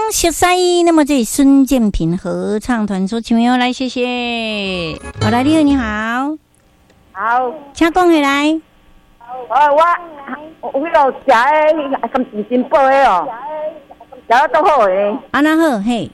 熟悉。那么这孙建平合唱团所请要来，谢谢。好，来，你好。 好， 请讲起来。 我迄个食诶，咁真饱诶哦，食得都好诶。 安那好嘿。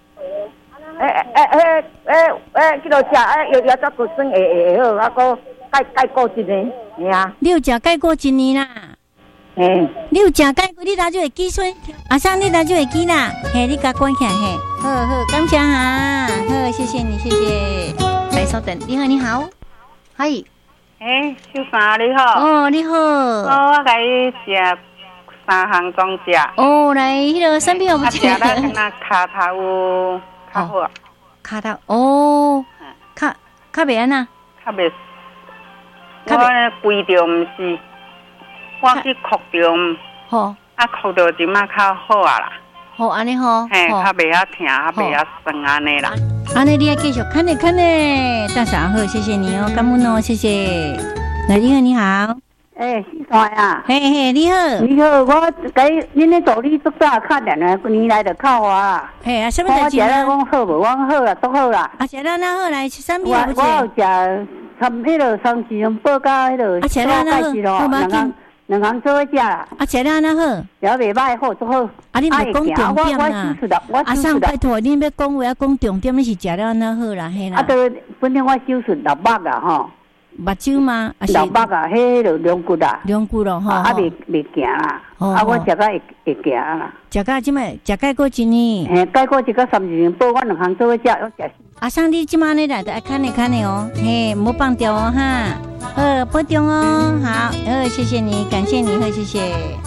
叫做食又再过生会好，啊个改过一年，系啊。 你有食改过一年啦？你有食改过，你哪就会记出？阿生，你哪就会记啦？嘿，你甲关起来嘿。好，感谢哈，好，谢谢你，谢谢。来稍等，你好，嗨。 小三你好。 哦，你好。 我甲你食3项总食。 哦，来，迄个产品有不？ 食了跟那骹头有较好。 骹头哦，较袂安那？ 较袂。我规着毋是，我去哭着。 好。 啊，哭着即马较好啊啦。 好，安尼好。 嘿，较袂遐疼，较袂遐酸安尼啦。 安尼你要继续看呢，大嫂好，谢谢你哦，感恩哦，谢谢。来，你好。 小三啊。 嘿，你好。 你好，我给恁咧助理做早敲电话，年来就靠我啊。 嘿，什么代志？我讲好无？我好啦，都好啦。 食了那好来，产品有不？ 我有食迄个三七龙报甲迄个做盖子咯，两行做伙食啦。 食了那好， 了袂歹，好都好。 你莫讲重点啦。阿上拜托，你要讲话要讲重点，你是食了那好啦，嘿啦。 都本来我手术6目啊，吼。 目睭吗 ？6目啊，迄个两骨啊。 两骨咯，吼。 袂行啦。我食甲会行啦。 食甲即摆食改过一年。 改过一个3日报，我两行做伙食，我食。 阿上你即摆呢来得爱看的哦，嘿，莫放掉哦哈。保重哦，好，谢谢你，感谢你，谢谢。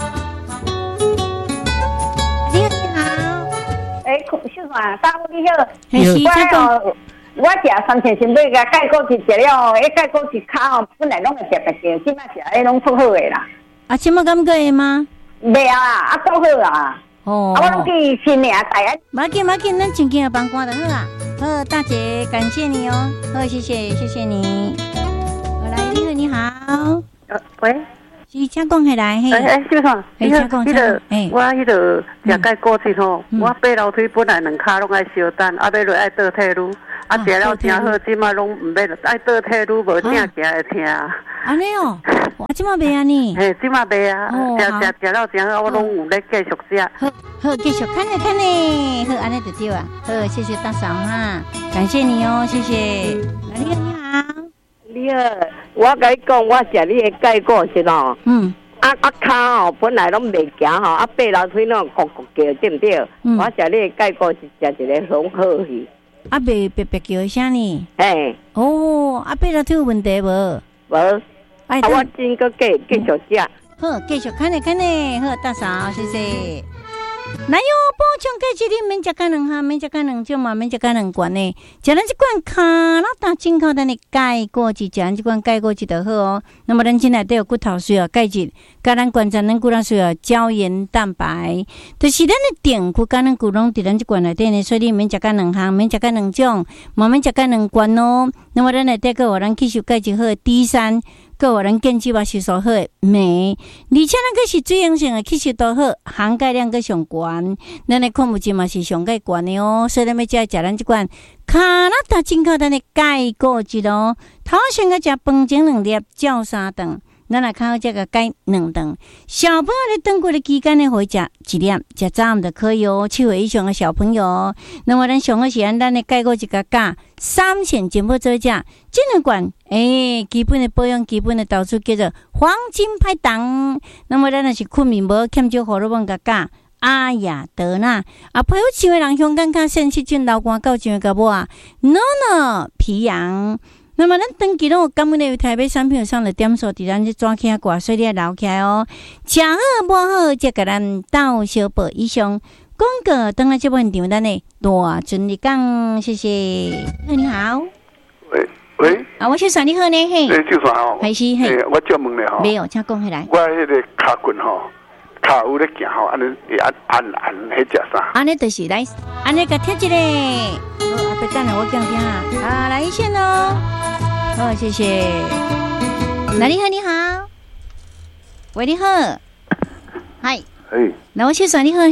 你好， 小三，大夫你好。我食3千新买个钙果去食了，钙果去烤，本来拢会食白嘅，即摆食拢出好诶啦。 啊，即摆敢过会吗？ 袂啊，都好啊。我拢去新年大啊。 马紧，咱前天帮关就好啊。好，大姐，感谢你哦。好，谢谢你。好，来，你好。 喂。 是，请讲起来。 小三， 请讲。 我迄个食钙果子吼，我爬楼梯本来两骹拢爱烧等，啊，要落爱倒退路。食了真好，即马拢唔要，爱倒退路无正行会疼。 安尼哦，即马袂安尼。 即马袂啊，食了真好，我拢有咧继续食。 好，继续看呢，好，安尼就对啊。好，谢谢大嫂哈，感谢你哦，谢谢。你好。 你好，我甲你讲，我食你的钙果是咯。骹哦，本来拢袂行吼，爬楼梯拢咕咕叫，对不对？我食你的钙果是食一个很好去。 袂白叫啥呢？爬楼梯有问题无？ 无。我真个继续食。 好，继续看呢，好，大嫂，谢谢。来哟，补充钙质，你免食甲两项，免食甲两种嘛，免食甲两罐呢。食咱这罐卡拉达进口的钙果质，食咱这罐钙果质就好哦。那么咱现在都有骨头需要钙质，甲咱观察咱骨头需要胶原蛋白，就是咱的电骨甲咱骨拢伫咱这罐内底呢，所以你免食甲两项，免食甲两种，嘛免食甲两罐哦。那么咱内底个有咱吸收钙质好的 D3。个有咱建基化吸收好的镁，而且咱个是水溶性的吸收都好，含钙量个上悬，咱的矿物质嘛是上钙悬的哦，所以咱要食咱这款卡拉达进口咱的钙果质哦，头先个食饭前2粒，照3顿。咱来较好食个钙2顿，小朋友咧长过的期间呢，可以食1粒，食早暗就可以哦。7岁以上的小朋友，那么咱上好是按咱的钙果一个加3钱全部做食，这两罐基本的保养、基本的投资叫做黄金拍档。那么咱若是困眠无欠少荷尔蒙个加阿雅德纳配合7岁人香港较肾细菌流汗到7岁个无啊，NONO 皮痒。那么咱长期拢有感冒的台北产品上的点数伫咱这抓起挂，所以你要留起来哦。食好无好，则甲咱斗小报以上广告。等下这部分场咱的大尊你讲，谢谢。你好， 喂， 我是算你好呢，嘿， 就算哦， 还是嘿， 我叫问咧吼， 没有，请讲起来。 我迄个骹棍吼，骹有咧行吼，安尼会按迄食啥？ 安尼就是来，安尼甲贴一个。好，别等下我讲听啊，来一线哦。好，谢谢。那你好，喂，你好，嗨， 哎， 那我先算你好嘿。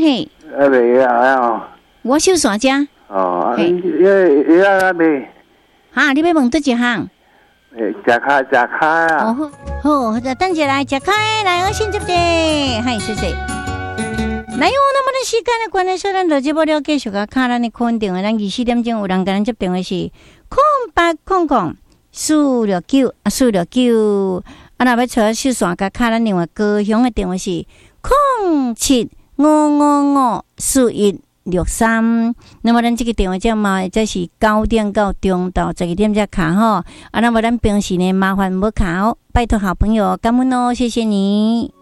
未啊， 我收线只。 哦，伊啊未。 哈，你要问倒一项？ 食开啊！ 哦，好，等一来食开来，我先接者，嗨，谢谢。来哟，那么的时间的关系，咱就这波了继续个看咱的肯定的，咱24点钟有人跟咱接电话是0800-469-469，啊，若要找收线个看咱另外高雄的电话是0755541163。那么咱这个电话叫嘛，这是9点到中到12点才卡吼。啊，那么咱平时呢，麻烦无卡哦，拜托好朋友，感恩哦，谢谢你。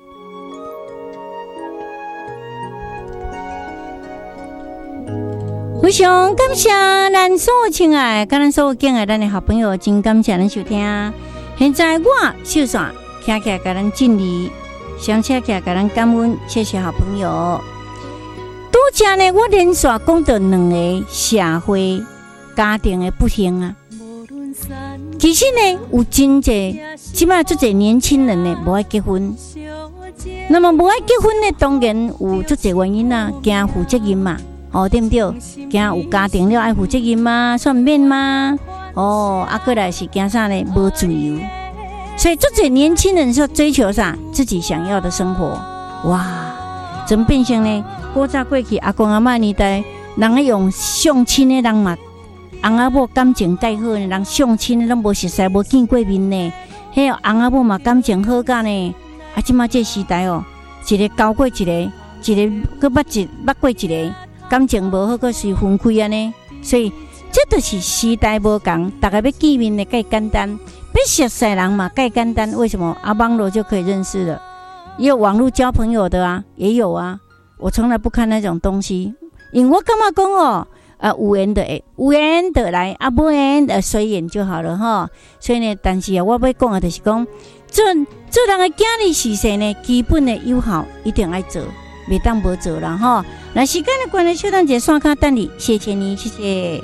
非常感谢咱所有亲爱，跟咱所有敬爱咱的好朋友，真感谢咱收听。现在我秀线听起来给咱敬礼，想起来给咱感恩，谢谢好朋友。拄则呢，我连续讲到2个社会家庭的不幸啊。其实呢，有真济，即摆足济年轻人呢，无爱结婚。那么无爱结婚呢，当然有足济原因啊，惊负责任嘛。哦，对不对？惊有家庭了爱负责任吗？算免吗？哦，过来是惊啥呢？无自由。所以这些年轻人说追求啥自己想要的生活，哇，怎么变成呢？古早过去阿公阿嬷年代，人咧用相亲的人嘛，翁仔某感情介好呢，人相亲的拢无熟悉，无见过面呢。迄翁仔某嘛感情好甲呢，啊，即马这时代哦，一个交过一个，一个佫捌过一个。感情无好，阁是分开安尼，所以这就是时代无同，大家要见面的介简单，要熟悉人嘛介简单。为什么？网络就可以认识了，也有网络交朋友的啊，也有啊。我从来不看那种东西，因为我感觉讲哦，有缘的有缘的来，无缘的随缘就好了哈。所以呢，但是我要讲的就是讲，做人的囝儿事事呢，基本的友好一定要做。袂当无做啦吼，那时间的关系，小等者刷卡等你，谢谢你，谢谢。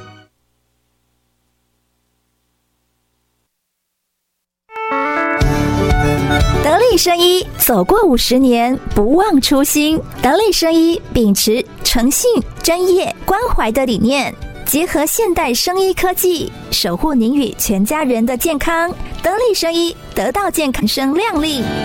得力生医走过50年，不忘初心。得力生医秉持诚信、专业、关怀的理念，结合现代生医科技，守护您与全家人的健康。得力生医，得到健康生亮丽。